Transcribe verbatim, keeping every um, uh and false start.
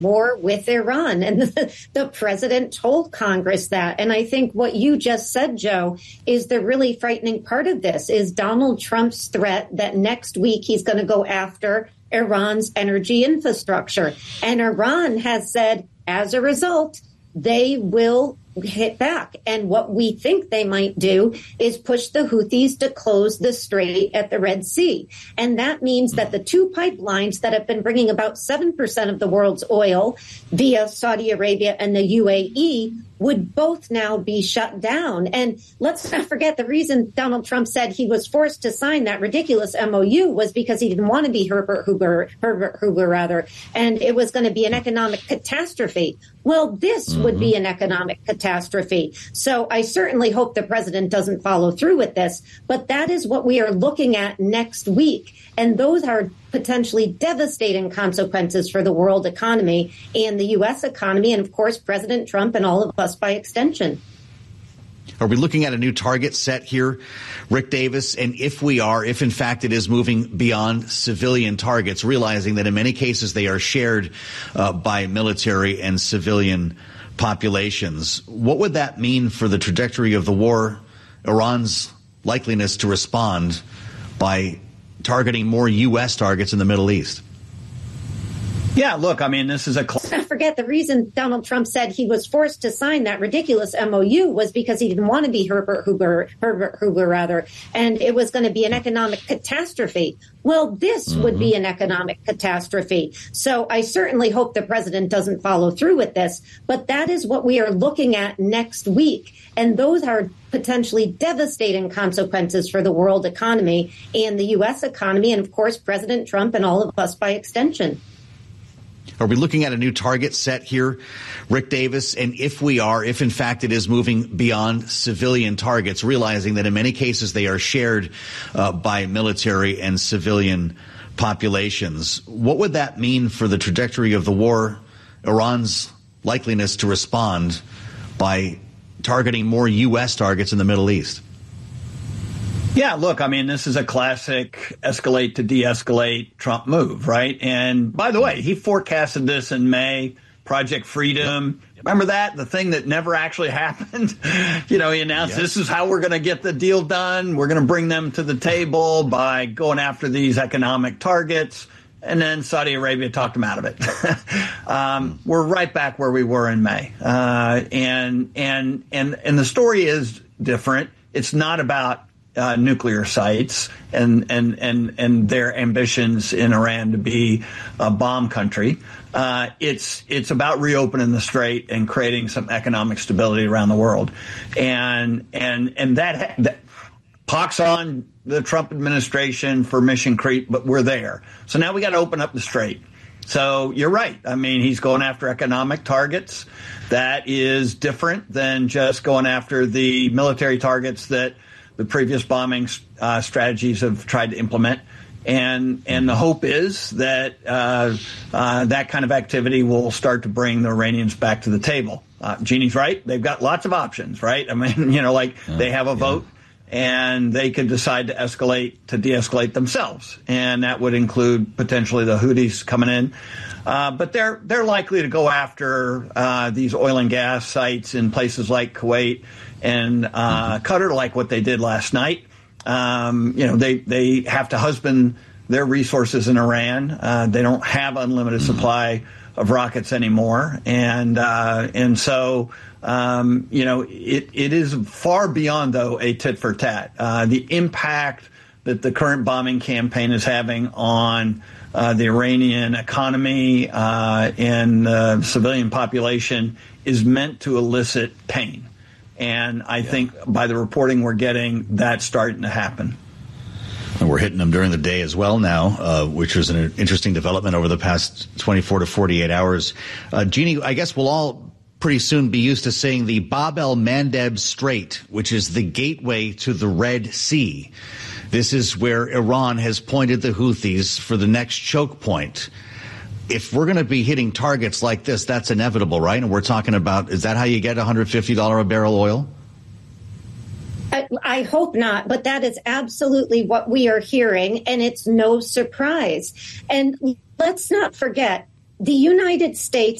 war with Iran. And the, the president told Congress that. And I think what you just said, Joe, is the really frightening part of this is Donald Trump's threat that next week he's going to go after Iran's energy infrastructure. And Iran has said, as a result, they will hit back. And what we think they might do is push the Houthis to close the strait at the Red Sea. And that means that the two pipelines that have been bringing about seven percent of the world's oil via Saudi Arabia and the U A E would both now be shut down. And let's not forget the reason Donald Trump said he was forced to sign that ridiculous M O U was because he didn't want to be Herbert Hoover, Herbert Hoover rather, and it was going to be an economic catastrophe. Well, this mm-hmm. would be an economic catastrophe. So I certainly hope the president doesn't follow through with this, but that is what we are looking at next week. And those are potentially devastating consequences for the world economy and the U S economy, and of course, President Trump and all of us by extension. Are we looking at a new target set here, Rick Davis? And if we are, if in fact it is moving beyond civilian targets, realizing that in many cases they are shared uh, by military and civilian populations, what would that mean for the trajectory of the war, Iran's likeliness to respond by targeting more U S targets in the Middle East? Yeah, look, I mean, this is a... Cl- Let's not forget the reason Donald Trump said he was forced to sign that ridiculous M O U was because he didn't want to be Herbert Hoover, Herbert Hoover rather, and it was going to be an economic catastrophe. Well, this mm-hmm. would be an economic catastrophe. So I certainly hope the president doesn't follow through with this, but that is what we are looking at next week. And those are potentially devastating consequences for the world economy and the U S economy, and of course, President Trump and all of us by extension. Are we looking at a new target set here, Rick Davis? And if we are, if in fact it is moving beyond civilian targets, realizing that in many cases they are shared uh, by military and civilian populations, what would that mean for the trajectory of the war, Iran's likeliness to respond by targeting more U S targets in the Middle East? Yeah, look, I mean, this is a classic escalate to de-escalate Trump move, right? And by the way, he forecasted this in May, Project Freedom. Remember that? The thing that never actually happened? You know, he announced, yes, this is how we're going to get the deal done. We're going to bring them to the table by going after these economic targets. And then Saudi Arabia talked him out of it. um, we're right back where we were in May. Uh, and, and, and, and the story is different. It's not about Uh, nuclear sites and, and, and, and their ambitions in Iran to be a bomb country. Uh, it's, it's about reopening the strait and creating some economic stability around the world. And, and, and that, that pox on the Trump administration for mission creep, but we're there. So now we got to open up the strait. So you're right. I mean, he's going after economic targets. That is different than just going after the military targets that the previous bombing uh, strategies have tried to implement. And and the hope is that uh, uh, that kind of activity will start to bring the Iranians back to the table. Uh, Jeannie's right. They've got lots of options, right? I mean, you know, like uh, they have a yeah. vote and they could decide to escalate, to de-escalate themselves. And that would include potentially the Houthis coming in. Uh, but they're they're likely to go after uh, these oil and gas sites in places like Kuwait and uh, Qatar, like what they did last night. Um, you know, they, they have to husband their resources in Iran. Uh, they don't have unlimited supply of rockets anymore. And uh, and so, um, you know, it, it is far beyond, though, a tit for tat. Uh, the impact that the current bombing campaign is having on uh, the Iranian economy uh, and the civilian population is meant to elicit pain. And I yeah. think by the reporting we're getting, that's starting to happen. And we're hitting them during the day as well now, uh, which was an interesting development over the past twenty-four to forty-eight hours. Uh, Jeannie, I guess we'll all pretty soon be used to saying the Bab el-Mandeb Strait, which is the gateway to the Red Sea. This is where Iran has pointed the Houthis for the next choke point. If we're going to be hitting targets like this, that's inevitable, right? And we're talking about, is that how you get one hundred fifty dollars a barrel oil? I, I hope not, but that is absolutely what we are hearing, and it's no surprise. And let's not forget, The United States